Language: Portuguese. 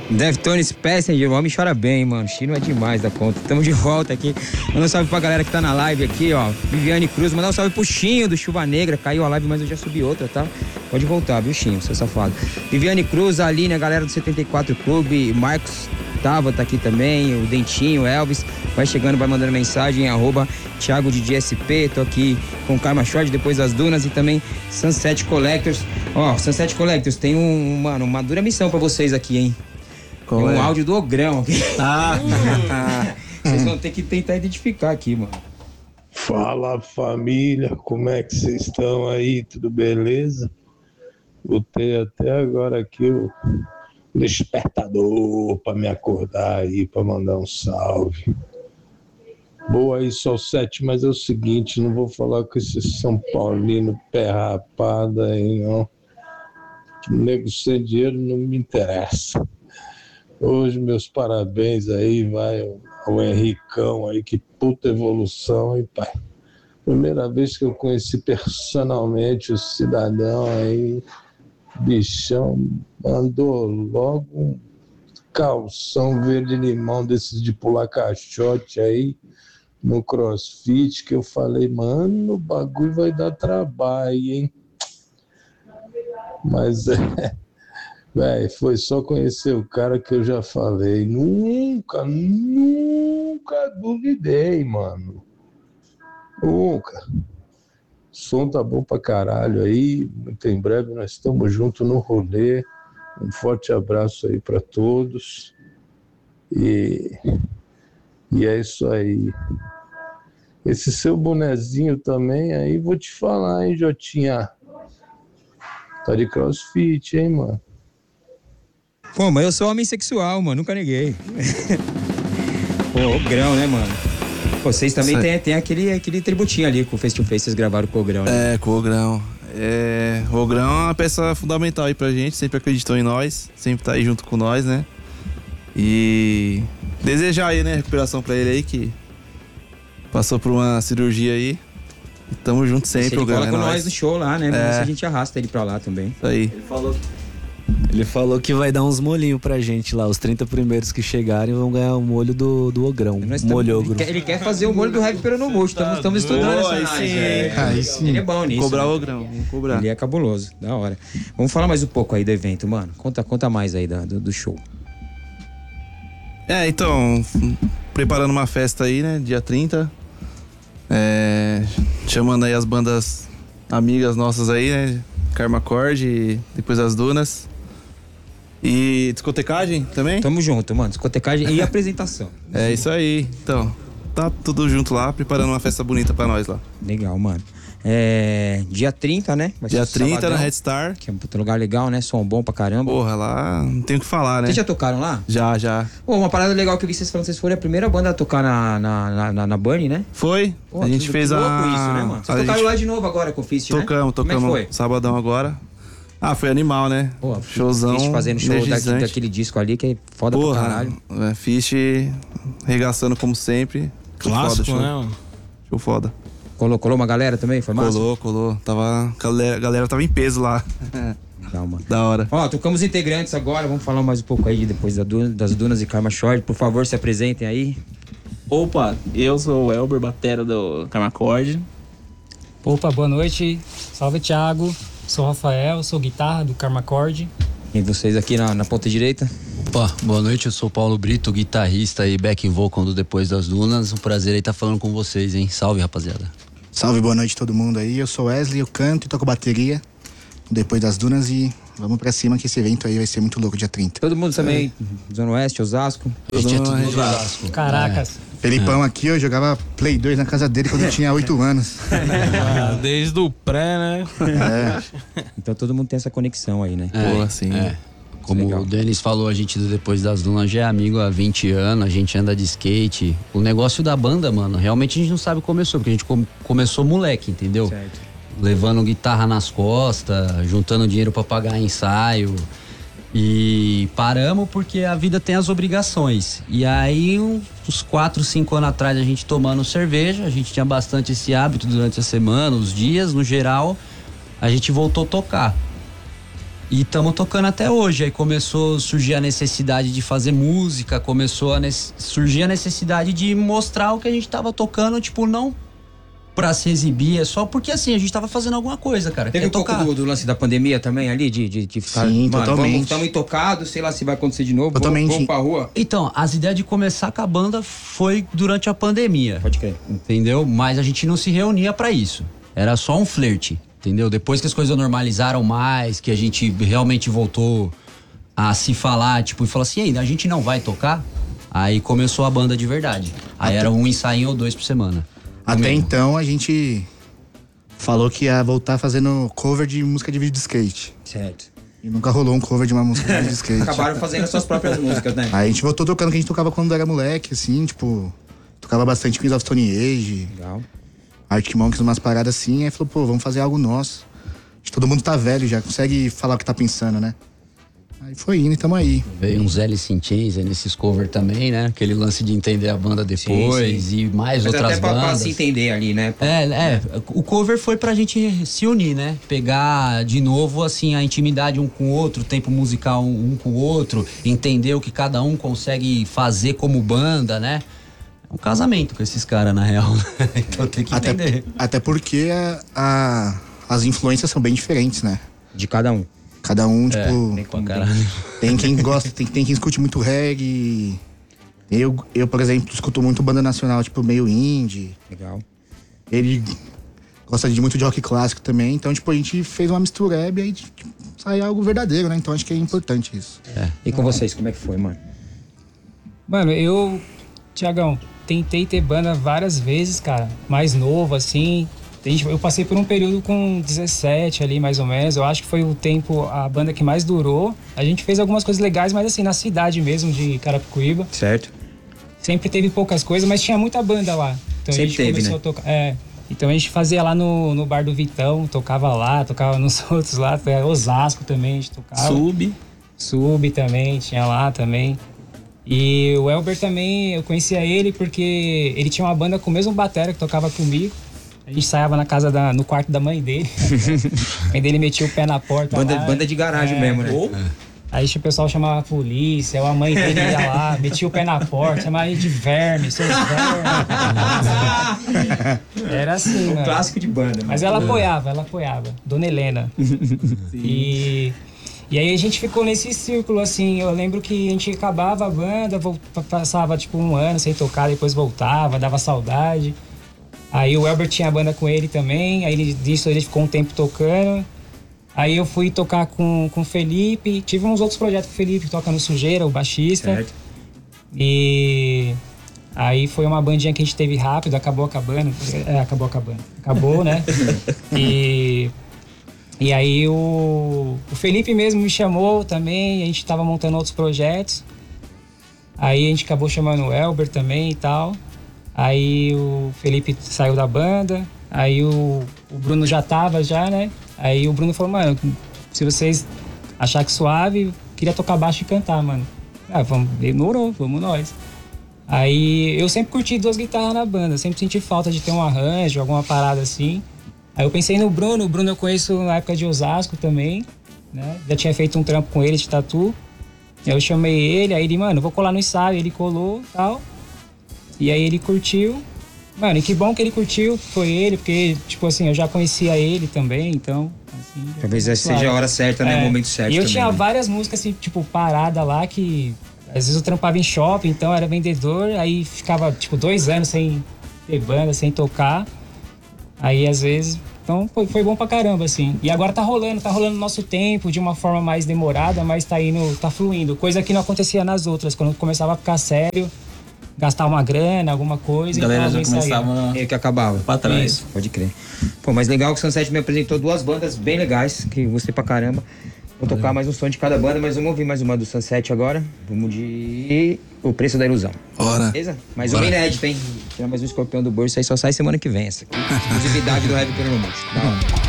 Deftones Passenger, o homem chora bem, mano. Chino é demais da conta. Tamo de volta aqui. Manda um salve pra galera que tá na live aqui, ó. Viviane Cruz, mandar um salve pro Chinho do Chuva Negra. Caiu a live, mas eu já subi outra, tá? Pode voltar, viu, Chinho, seu safado. Viviane Cruz, a Aline, a galera do 74 Clube. Marcos Tava tá aqui também. O Dentinho, o Elvis. Vai chegando, vai mandando mensagem. Thiago de DSP. Tô aqui com Karma Short, depois das dunas. E também Sunset Collectors. Ó, Sunset Collectors, tem uma dura missão pra vocês aqui, hein? Tem um áudio do Ogrão aqui. Vocês vão ter que tentar identificar aqui, mano. Fala, família, como é que vocês estão aí? Tudo beleza? Botei até agora aqui o despertador pra me acordar aí, pra mandar um salve. Boa aí, Sol 7, mas é o seguinte, não vou falar com esse São Paulino pé rapado aí, não. Nego sem dinheiro não me interessa. Hoje, meus parabéns aí, vai ao Henricão aí, que puta evolução, hein, pai? Primeira vez que eu conheci personalmente o cidadão aí, bichão, mandou logo um calção verde-limão desses de pular caixote aí, no CrossFit, que eu falei, mano, o bagulho vai dar trabalho, hein? Mas véi, foi só conhecer o cara que eu já falei. Nunca duvidei, mano. Nunca. O som tá bom pra caralho aí. Muito em breve nós estamos juntos no rolê. Um forte abraço aí pra todos. E é isso aí. Esse seu bonezinho também aí, vou te falar, hein, Jotinha. Tá de CrossFit, hein, mano? Pô, mas eu sou homem sexual, mano, nunca neguei. Pô, o Grão, né, mano? Pô, vocês também tem aquele tributinho ali com o Face to Face, vocês gravaram com o Grão, né? Com o Grão. O Grão é uma peça fundamental aí pra gente, sempre acreditou em nós, sempre tá aí junto com nós, né? E desejar aí, né, recuperação pra ele aí, que passou por uma cirurgia aí. E tamo junto sempre, o Grão. Ele fala com nós no show lá, né? Mas a gente arrasta ele pra lá também. Isso aí. Ele falou que vai dar uns molhinhos pra gente lá. Os 30 primeiros que chegarem vão ganhar o molho do Ogrão. Molhogro. Ele quer fazer o molho do Rap Peronomútil. Estamos estudando essa análise. Aí sim. Ele é bom nisso. Cobrar né? o Ogrão, vamos cobrar. Ele é cabuloso, da hora. Vamos falar mais um pouco aí do evento, mano. Conta mais aí do show. Então, preparando uma festa aí, né? Dia 30. Chamando aí as bandas amigas nossas aí, né? Karma Cord, depois as Dunas. E discotecagem também? Tamo junto, mano. Discotecagem e apresentação. É isso aí. Então, tá tudo junto lá, preparando uma festa bonita pra nós lá. Legal, mano. Dia 30, né? Vai Dia ser 30 sabadão, na Red Star. que é um puta lugar legal, né? Som bom pra caramba. Porra, lá não tem o que falar, né? Vocês já tocaram lá? Já. Pô, uma parada legal que eu vi vocês falando, vocês foram a primeira banda a tocar na Bunny, né? Foi. Pô, a gente fez louco isso, né, mano? Vocês tocaram lá de novo agora com o Fist, né? Tocamos. Como é que foi? Sabadão agora. Foi animal, né? Pô, showzão. Fist fazendo show daquele disco ali que é foda pra caralho. Fist regaçando como sempre. Clássico, foda, né, mano? Show foda. Colou uma galera também? Foi massa? Colou. A galera tava em peso lá. Legal, mano. Da hora. Ó, tocamos integrantes agora. Vamos falar mais um pouco aí depois das Dunas e Karma Short. Por favor, se apresentem aí. Opa, eu sou o Elber, batera do Karma Cord. Opa, boa noite. Salve, Thiago. Sou o Rafael, sou guitarra do Karma Cord. E vocês aqui na ponta direita? Opa, boa noite. Eu sou o Paulo Brito, guitarrista e back vocal do Depois das Dunas. Um prazer aí estar falando com vocês, hein? Salve, rapaziada. Salve, boa noite todo mundo aí. Eu sou Wesley, eu canto e toco bateria Depois das Dunas e vamos pra cima que esse evento aí vai ser muito louco, dia 30. Todo mundo também, Zona Oeste, Osasco. A gente é tudo de Osasco. Caracas. Felipão aqui, eu jogava Play 2 na casa dele quando eu tinha 8 anos. Desde o pré, né? Então todo mundo tem essa conexão aí, né? Sim. Como Legal. o Denis falou, a gente do Depois das Dunas já é amigo há 20 anos, a gente anda de skate. O negócio da banda, mano, realmente a gente não sabe como começou, porque a gente começou moleque, entendeu? Certo. Levando guitarra nas costas, juntando dinheiro pra pagar ensaio. E paramos porque a vida tem as obrigações. E aí, uns 4, 5 anos atrás, a gente tomando cerveja, a gente tinha bastante esse hábito durante a semana, os dias, no geral, a gente voltou a tocar. E estamos tocando até hoje. Aí começou a surgir a necessidade de fazer música, começou a surgir a necessidade de mostrar o que a gente tava tocando, tipo, não pra se exibir, é só porque assim, a gente tava fazendo alguma coisa, cara. Teve um pouco do lance da pandemia também ali, de ficar... Sim, mano, totalmente. Estamos intocados, sei lá se vai acontecer de novo, Totalmente. vamos pra rua. Então, as ideias de começar com a banda foi durante a pandemia. Pode crer. Entendeu? Mas a gente não se reunia pra isso. Era só um flerte, entendeu? Depois que as coisas normalizaram mais, que a gente realmente voltou a se falar, tipo, e falar assim, ei, a gente não vai tocar? Aí começou a banda de verdade. Aí era um ensaio ou 2 por semana. Até então a gente falou que ia voltar fazendo cover de música de vídeo de skate. Certo. E nunca rolou um cover de uma música de vídeo de skate. Acabaram fazendo as suas próprias músicas, né? Aí a gente voltou tocando o que a gente tocava quando era moleque, assim, tipo... Tocava bastante Queens of Stone Age, Legal. Arctic Monkeys, umas paradas assim. Aí falou, pô, vamos fazer algo nosso. Todo mundo tá velho já, consegue falar o que tá pensando, né? Aí foi indo e tamo aí. Veio uns Alice in Chains aí nesses covers também, né? Aquele lance de entender a banda depois Sim. e mais Mas outras até pra bandas. se entender ali, né? O cover foi pra gente se unir, né? Pegar de novo, assim, a intimidade um com o outro, o tempo musical um com o outro, entender o que cada um consegue fazer como banda, né? É um casamento com esses caras, na real. Então tem que entender. Até porque as influências são bem diferentes, né? De cada um. Cada um, tipo... Bem pra caralho. Tem quem gosta, tem quem escute muito reggae. Eu, por exemplo, escuto muito banda nacional, tipo, meio indie. Legal. Ele gosta muito de rock clássico também. Então, tipo, a gente fez uma mistura e aí tipo, sai algo verdadeiro, né? Então acho que é importante isso. E com vocês, como é que foi, mano? Mano, Tiagão, tentei ter banda várias vezes, cara. Mais novo, assim. Eu passei por um período com 17 ali, mais ou menos. Eu acho que foi o tempo, a banda que mais durou. A gente fez algumas coisas legais, mas assim, na cidade mesmo de Carapicuíba. Certo. Sempre teve poucas coisas, mas tinha muita banda lá. Então Sempre a gente teve, começou né? a tocar. Então a gente fazia lá no bar do Vitão, tocava lá, tocava nos outros lá. Osasco também a gente tocava. Sub também, tinha lá também. E o Elber também, eu conhecia ele porque ele tinha uma banda com o mesmo batera que tocava comigo. A gente ensaiava no quarto da mãe dele. A mãe dele metia o pé na porta lá. Banda de garagem mesmo, né? Aí o pessoal chamava a polícia, ou a mãe dele ia lá, metia o pé na porta, chamava ele de verme, seus vermes. Era assim, mano. Clássico de banda. Mas ela apoiava. Dona Helena. E aí a gente ficou nesse círculo, assim. Eu lembro que a gente acabava a banda, passava tipo um ano sem tocar, depois voltava, dava saudade. Aí o Elber tinha a banda com ele também, aí disso ele ficou um tempo tocando. Aí eu fui tocar com o Felipe, tive uns outros projetos com o Felipe, que toca no Sujeira, o baixista. Certo. E aí foi uma bandinha que a gente teve rápido, acabou, né? E aí o Felipe mesmo me chamou também, a gente tava montando outros projetos. Aí a gente acabou chamando o Elber também e tal. Aí o Felipe saiu da banda, aí o Bruno já tava, né? Aí o Bruno falou, mano, se vocês acharem que suave, queria tocar baixo e cantar, mano. Demorou, vamos nós. Aí eu sempre curti 2 guitarras na banda, sempre senti falta de ter um arranjo, alguma parada assim. Aí eu pensei no Bruno, o Bruno eu conheço na época de Osasco também, né? Já tinha feito um trampo com ele de tatu. Aí eu chamei ele, aí ele, mano, vou colar no ensaio, ele colou e tal. E aí ele curtiu. Mano, e que bom que ele curtiu, foi ele, porque, tipo assim, eu já conhecia ele também, então, assim... Talvez essa seja a hora certa, né? O momento certo E eu também, tinha né? várias músicas, assim, tipo, parada lá, que... Às vezes eu trampava em shopping, então era vendedor, aí ficava, tipo, 2 anos sem ter banda, sem tocar. Aí, às vezes... Então, foi bom pra caramba, assim. E agora tá rolando no nosso tempo, de uma forma mais demorada, mas tá fluindo. Coisa que não acontecia nas outras, quando começava a ficar sério... Gastar uma grana, alguma coisa. A galera já começava que acabava pra trás. Isso, pode crer. Pô, mas legal que o Sunset me apresentou 2 bandas bem legais, que gostei pra caramba. Vou tocar mais um som de cada banda, mas vamos ouvir mais uma do Sunset agora. Vamos de O Preço da Ilusão. Bora. Beleza? Mais uma inédita, hein? Tirar mais um escorpião do bolso, aí só sai semana que vem essa aqui. Exclusividade do Heavy Pelo Romance.